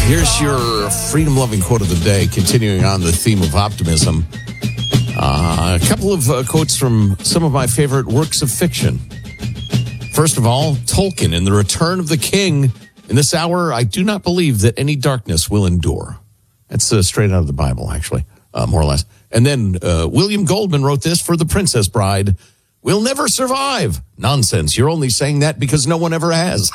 Here's your freedom-loving quote of the day, continuing on the theme of optimism. A couple of quotes from some of my favorite works of fiction. First of all, Tolkien in The Return of the King. In this hour, I do not believe that any darkness will endure. That's straight out of the Bible, actually, more or less. And then William Goldman wrote this for The Princess Bride. We'll never survive. Nonsense. You're only saying that because no one ever has.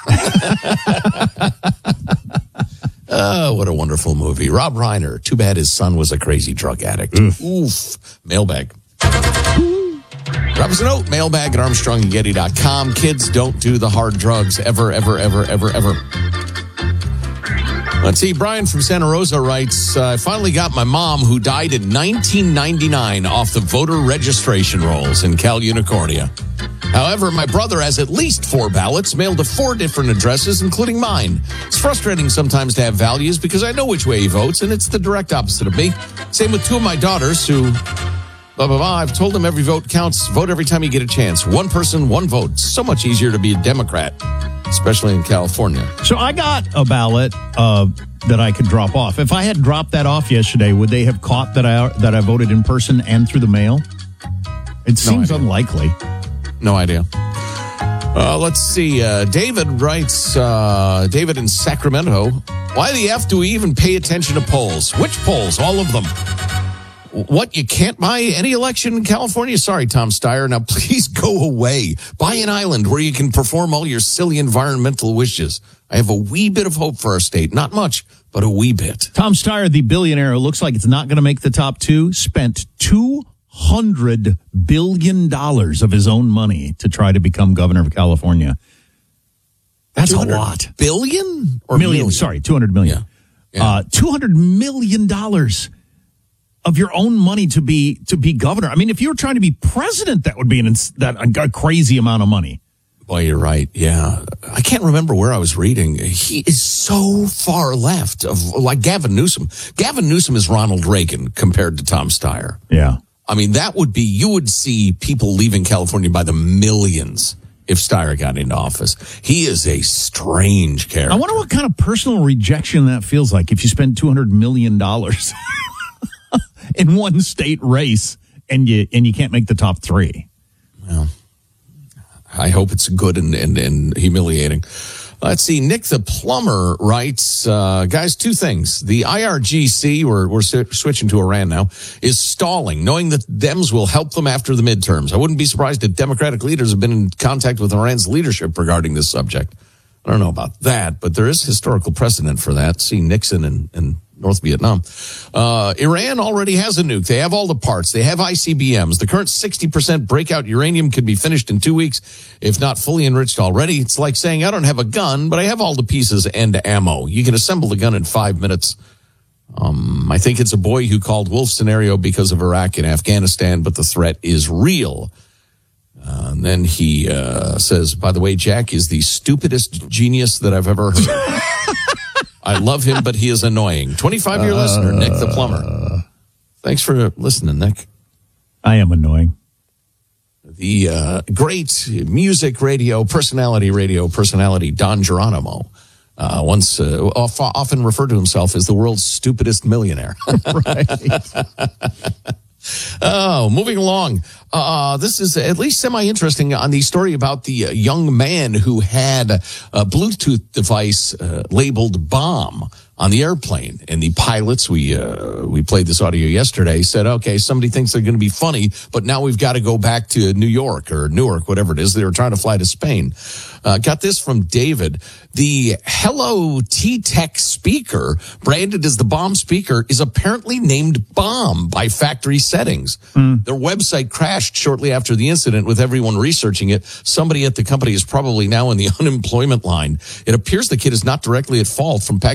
Oh, what a wonderful movie. Rob Reiner. Too bad his son was a crazy drug addict. Oof. Mailbag. Drop us a note. Mailbag at ArmstrongandGetty.com. Kids, don't do the hard drugs ever, ever, ever, ever, ever. Let's see. Brian from Santa Rosa writes, I finally got my mom, who died in 1999, off the voter registration rolls in Cal Unicornia. However, my brother has at least 4 ballots mailed to 4 different addresses, including mine. It's frustrating sometimes to have values because I know which way he votes, and it's the direct opposite of me. Same with 2 of my daughters who, blah, blah, blah. I've told them every vote counts. Vote every time you get a chance. 1 person, 1 vote. It's so much easier to be a Democrat, especially in California. So I got a ballot that I could drop off. If I had dropped that off yesterday, would they have caught that I voted in person and through the mail? It seems unlikely. No idea. Let's see. David writes, David in Sacramento, why the F do we even pay attention to polls? Which polls? All of them. What, you can't buy any election in California? Sorry, Tom Steyer. Now, please go away. Buy an island where you can perform all your silly environmental wishes. I have a wee bit of hope for our state. Not much, but a wee bit. Tom Steyer, the billionaire who looks like it's not going to make the top 2, spent $200 billion of his own money to try to become governor of California. That's a lot. Billion? Or million? Sorry, 200 million. Yeah. $200 million of your own money to be governor. I mean, if you were trying to be president, that would be a crazy amount of money. Boy, you're right. Yeah. I can't remember where I was reading. He is so far left of like Gavin Newsom. Gavin Newsom is Ronald Reagan compared to Tom Steyer. Yeah. I mean, you would see people leaving California by the millions if Steyer got into office. He is a strange character. I wonder what kind of personal rejection that feels like if you spend $200 million in one state race and you can't make the top 3. Well, I hope it's good and humiliating. Let's see. Nick the plumber writes, guys, 2 things. The IRGC, we're switching to Iran now, is stalling, knowing that Dems will help them after the midterms. I wouldn't be surprised if Democratic leaders have been in contact with Iran's leadership regarding this subject. I don't know about that, but there is historical precedent for that. See Nixon and North Vietnam. Iran already has a nuke. They have all the parts. They have ICBMs. The current 60% breakout uranium could be finished in 2 weeks, if not fully enriched already. It's like saying, I don't have a gun, but I have all the pieces and ammo. You can assemble the gun in 5 minutes. I think it's a boy who called wolf scenario because of Iraq and Afghanistan, but the threat is real. And then he says, by the way, Jack is the stupidest genius that I've ever heard. I love him, but he is annoying. 25-year listener, Nick the plumber. Thanks for listening, Nick. I am annoying. The great music radio personality Don Geronimo once often referred to himself as the world's stupidest millionaire. Right. Oh, moving along. This is at least semi-interesting on the story about the young man who had a Bluetooth device labeled bomb on the airplane. And the pilots, we played this audio yesterday, said, okay, somebody thinks they're going to be funny, but now we've got to go back to New York or Newark, whatever it is. They were trying to fly to Spain. Got this from David. The Hello T-Tech speaker, branded as the bomb speaker, is apparently named Bomb by factory settings. Their website crashed shortly after the incident with everyone researching it. Somebody at the company is probably now in the unemployment line. It appears the kid is not directly at fault from